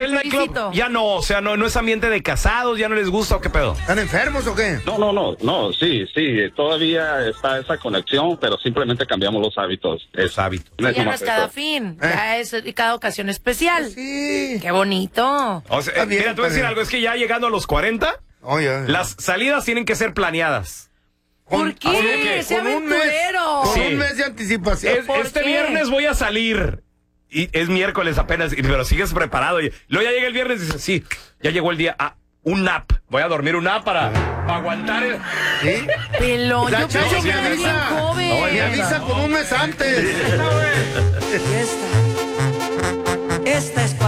el nightclub felicito. ya no, o sea, no es ambiente de casados, ya no les gusta o qué pedo. ¿Están enfermos o qué? No, sí, todavía está esa conexión, pero simplemente cambiamos los hábitos. Hábitos. Sí, ya no es cada fin, ya es cada ocasión especial. Sí. Qué bonito. O sea, Está bien, mira, te voy a decir algo, es que ya llegando a los 40, Oye, las salidas tienen que ser planeadas. ¿Por qué? que ¡Sea con un mes, aventurero! con Sí. un mes de anticipación. ¿Por Este qué? viernes voy a salir. Y es miércoles apenas, pero sigues preparado. Y luego ya llega el viernes y dices, sí, ya llegó el día. Un nap. Voy a dormir un nap para aguantar el... ¿Sí? Pelón, La yo Chayo pensé que me era bien avisa. joven. Me avisa con un mes antes. Esta es